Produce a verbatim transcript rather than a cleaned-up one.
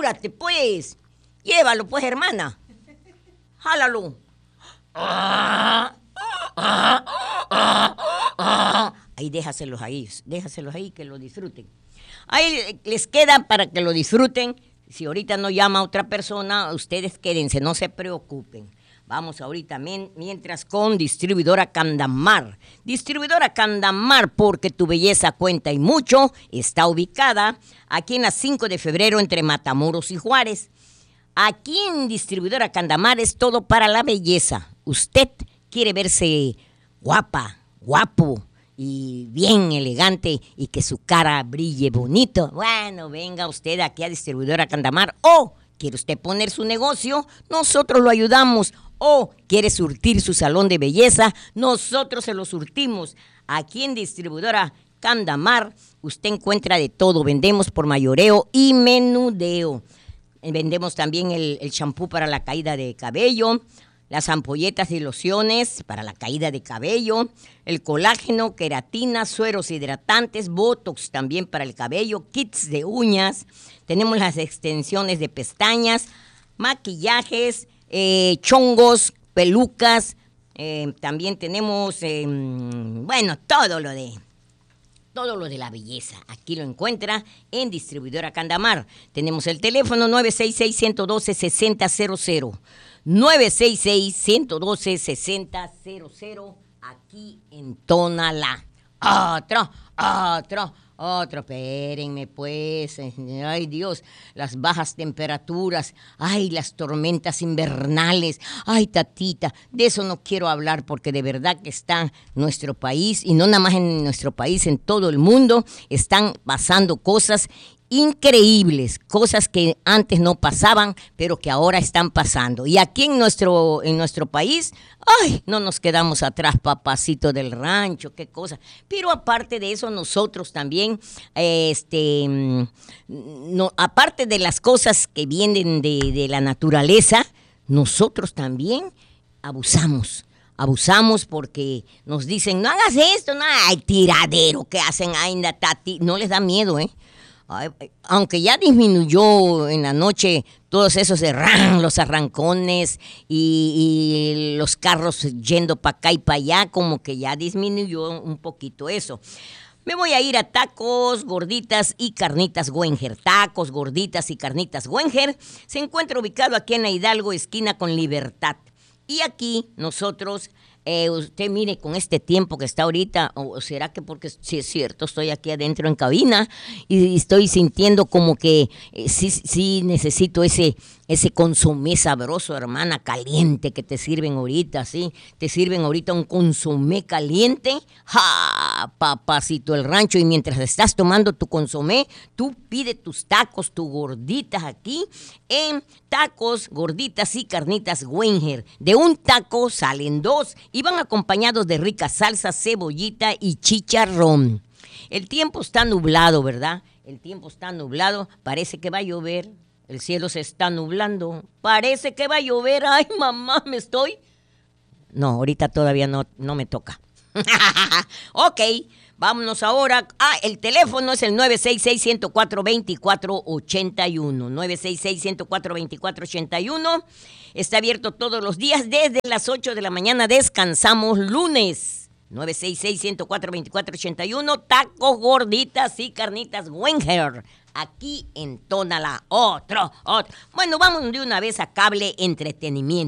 apúrate, pues. Llévalo, pues, hermana. Jálalo. Ahí déjaselos ahí, déjaselos ahí que lo disfruten. Ahí les queda para que lo disfruten. Si ahorita no llama a otra persona, ustedes quédense, no se preocupen. Vamos ahorita mientras con Distribuidora Candamar. Distribuidora Candamar, porque tu belleza cuenta y mucho, está ubicada aquí en la cinco de febrero entre Matamoros y Juárez. Aquí en Distribuidora Candamar es todo para la belleza. Usted quiere verse guapa, guapo y bien elegante y que su cara brille bonito. Bueno, venga usted aquí a Distribuidora Candamar. O quiere usted poner su negocio, nosotros lo ayudamos. O quiere surtir su salón de belleza, nosotros se lo surtimos. Aquí en Distribuidora Candamar usted encuentra de todo. Vendemos por mayoreo y menudeo. Vendemos también el, el champú para la caída de cabello, las ampolletas y lociones para la caída de cabello, el colágeno, queratina, sueros hidratantes, botox también para el cabello, kits de uñas. Tenemos las extensiones de pestañas, maquillajes, eh, chongos, pelucas. Eh, también tenemos, eh, bueno, todo lo de... Todo lo de la belleza, aquí lo encuentra en Distribuidora Candamar. Tenemos el teléfono nueve seis seis, uno uno dos, seis cero cero cero. nueve seis seis, uno uno dos, seis cero cero cero, aquí en Tonalá. Otro, otro, otro, espérenme pues, ay Dios, las bajas temperaturas, ay las tormentas invernales, ay tatita, de eso no quiero hablar porque de verdad que está nuestro país, y no nada más en nuestro país, en todo el mundo, están pasando cosas increíbles, cosas que antes no pasaban, pero que ahora están pasando. Y aquí en nuestro, en nuestro país, ay, no nos quedamos atrás, papacito del rancho, qué cosa. Pero aparte de eso, nosotros también, este, no, aparte de las cosas que vienen de, de la naturaleza, nosotros también abusamos. Abusamos porque nos dicen, no hagas esto, no, hay tiradero que hacen ahí, no les da miedo, ¿eh? Ay, aunque ya disminuyó en la noche todos esos arran, los arrancones y, y los carros yendo para acá y para allá, como que ya disminuyó un poquito eso. Me voy a ir a Tacos, Gorditas y Carnitas Wenger. Tacos, Gorditas y Carnitas Wenger se encuentra ubicado aquí en la Hidalgo, esquina con Libertad. Y aquí nosotros... Eh, usted mire, con este tiempo que está ahorita, o será que porque sí es cierto, estoy aquí adentro en cabina y estoy sintiendo como que eh, sí, sí necesito ese, ese consomé sabroso, hermana, caliente que te sirven ahorita, ¿sí? Te sirven ahorita un consomé caliente, ¡ja! Papacito el rancho, y mientras estás tomando tu consomé, tú pide tus tacos, tus gorditas aquí en Tacos, Gorditas y Carnitas Wenger. De un taco salen dos y van acompañados de rica salsa, cebollita y chicharrón. El tiempo está nublado, ¿verdad? El tiempo está nublado, parece que va a llover. El cielo se está nublando, parece que va a llover. Ay, mamá, ¿me estoy? No, ahorita todavía no, no me toca. Ok, vámonos ahora. Ah, el teléfono es el nueve seis seis, uno cuatro dos cuatro ocho uno. nueve seis seis, uno cuatro dos cuatro ocho uno. Está abierto todos los días desde las ocho de la mañana. Descansamos lunes. nueve seis seis, uno cuatro dos cuatro ocho uno. Tacos, Gorditas y Carnitas Wenger. Aquí en Tonalá. Otro, otro. Bueno, vamos de una vez a Cable Entretenimiento.